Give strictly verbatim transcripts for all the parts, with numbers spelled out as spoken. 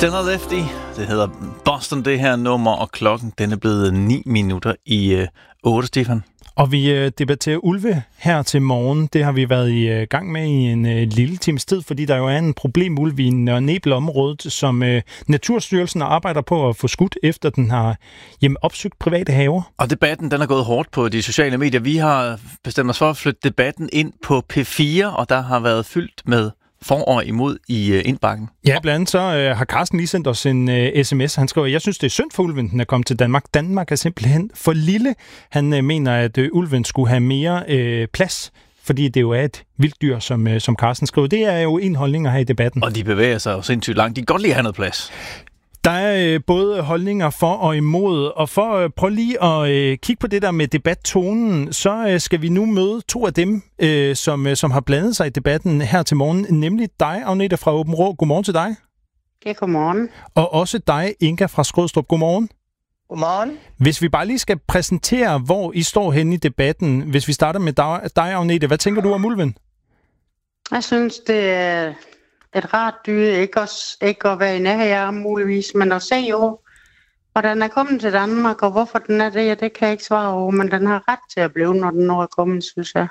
Stella Lefty, det hedder Boston, det her nummer, og klokken den er blevet ni minutter i øh, otte, Stefan. Og vi øh, debatterer ulve her til morgen. Det har vi været i øh, gang med i en øh, lille times tid, fordi der jo er en problemulv i Nørre Nebel-området, som øh, Naturstyrelsen arbejder på at få skudt, efter den har jamen, opsøgt private haver. Og debatten den er gået hårdt på de sociale medier. Vi har bestemt os for at flytte debatten ind på P fire, og der har været fyldt med for og imod i øh, indbakken. Ja, blandt andet så øh, har Carsten lige sendt os en øh, sms. Han skriver, jeg synes, det er synd for ulven, den er kommet til Danmark. Danmark er simpelthen for lille. Han øh, mener, at øh, ulven skulle have mere øh, plads, fordi det jo er et vildt dyr, som, øh, som Carsten skriver. Det er jo en holdning at have i debatten. Og de bevæger sig jo sindssygt langt. De kan godt lide at have noget plads. Der er øh, både holdninger for og imod, og for at øh, prøve lige at øh, kigge på det der med debattonen, så øh, skal vi nu møde to af dem, øh, som, øh, som har blandet sig i debatten her til morgen, nemlig dig, Agnete fra Aabenraa. Godmorgen til dig. Ja, godmorgen. Og også dig, Inga fra Skrydstrup. Godmorgen. Godmorgen. Hvis vi bare lige skal præsentere, hvor I står henne i debatten, hvis vi starter med dig, dig Agnete, hvad tænker du om ulven? Jeg synes, det er et rart dyr, ikke, også, ikke at være i nærheden muligvis, men at se jo, hvordan den er kommet til Danmark, og hvorfor den er det, det kan jeg ikke svare over, men den har ret til at blive, når den når er kommet, synes jeg.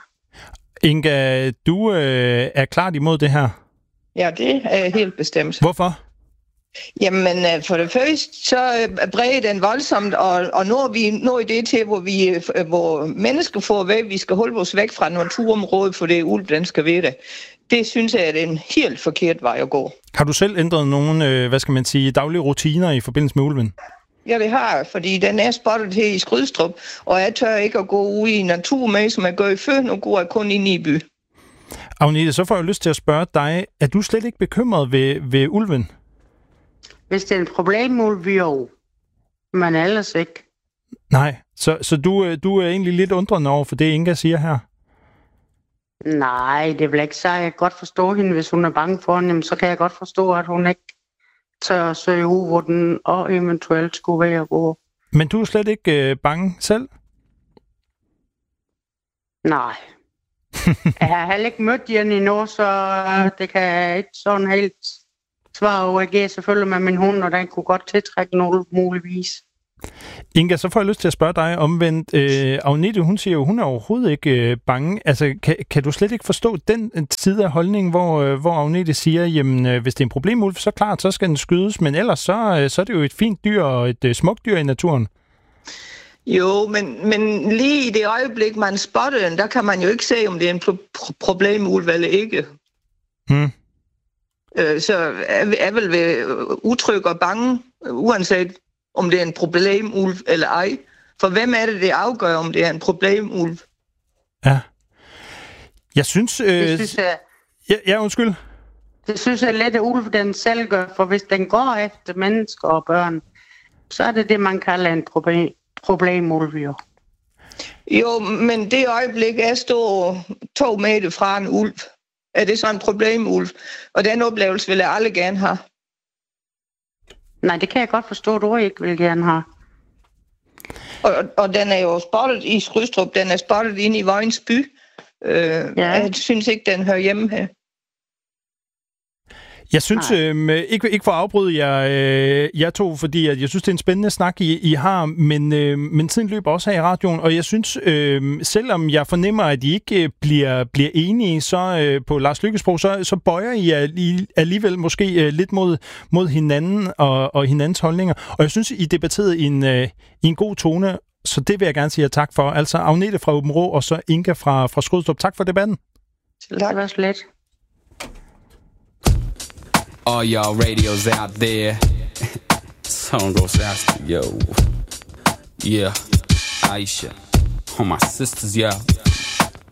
Inga, du øh, er klart imod det her? Ja, det er helt bestemt. Hvorfor? Jamen, for det første, så breder den voldsomt, og, og nu er vi nået det til, hvor, vi, hvor mennesker får væk, vi skal holde os væk fra naturområdet, for det er ulv, den skal vide. Det synes jeg er en helt forkert vej at gå. Har du selv ændret nogle, hvad skal man sige, daglige rutiner i forbindelse med ulven? Ja, det har jeg, fordi den er spottet her i Skrydstrup, og jeg tør ikke at gå ud i natur med, som jeg gør i før, nu går jeg kun ind i by. Agnete, så får jeg lyst til at spørge dig, er du slet ikke bekymret ved, ved ulven? Hvis det er en problemulv, jo, men ellers ikke. Nej, så, så du, du er egentlig lidt undrende over for det, Inga siger her? Nej, det vil ikke sige. Jeg kan godt forstå hende, hvis hun er bange for hende, så kan jeg godt forstå, at hun ikke tør at søge ud, hvor den og eventuelt skulle være gå. Men du er slet ikke øh, bange selv? Nej. Jeg har heller ikke mødt hende endnu, så det kan jeg ikke sådan helt svare over. Jeg giver selvfølgelig med min hund, og den kunne godt tiltrække noget muligvis. Inga, så får jeg lyst til at spørge dig omvendt. Øh, Agnete, hun siger jo, hun er overhovedet ikke øh, bange. Altså, kan, kan du slet ikke forstå den side af holdningen, hvor, øh, hvor Agnete siger, jamen, øh, hvis det er en problemulv, så klart, så skal den skydes, men ellers så, øh, så er det jo et fint dyr og et øh, smukt dyr i naturen. Jo, men, men lige i det øjeblik, man spotter den, der kan man jo ikke se, om det er en pro- problemulv eller ikke. Hmm. Øh, så er jeg vil være utryg og bange, uanset om det er en problemulv eller ej. For hvem er det, det afgør, om det er en problemulv? Ja. Jeg synes... Øh... Det synes jeg... Ja, ja, undskyld. Det synes jeg lidt, at ulv den selv gør, for hvis den går efter mennesker og børn, så er det det, man kalder en problem, problemulv, jo. Jo, men det øjeblik, jeg står to meter fra en ulv, er det så en problemulv? Og den oplevelse vil jeg aldrig gerne have. Nej, det kan jeg godt forstå, at du ikke vil gerne have. Og, og den er jo spottet i Skrydstrup, den er spottet inde i Vojens by. Øh, ja. Jeg synes ikke, den hører hjemme her. Jeg synes, øh, ikke, ikke for at afbryde jer, øh, jer to, fordi at jeg synes, det er en spændende snak, I, I har, men, øh, men tiden løber også her i radioen, og jeg synes, øh, selvom jeg fornemmer, at I ikke bliver, bliver enige så øh, på Lars Løkke Rasmussen, så, så bøjer I alligevel måske øh, lidt mod, mod hinanden og, og hinandens holdninger, og jeg synes, I debatterede i en, øh, i en god tone, så det vil jeg gerne sige tak for. Altså Agnete fra Aabenraa og så Inga fra, fra Skrydstrup. Tak for debatten. Tak. Det var slet. All y'all radios out there. Song goes out to yo. Yeah, Aisha. All my sisters, yeah.